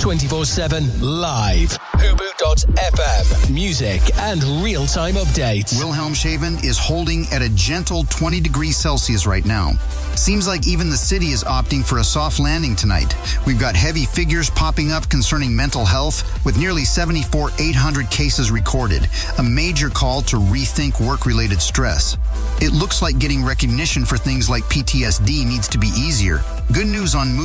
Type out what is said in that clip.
24/7 live. Hubu.fm. Music and real-time updates. Wilhelmshaven is holding at a gentle 20 degrees Celsius right now. Seems like even the city is opting for a soft landing tonight. We've got heavy figures popping up concerning mental health, with nearly 74,800 cases recorded. A major call to rethink work-related stress. It looks like getting recognition for things like PTSD needs to be easier. Good news on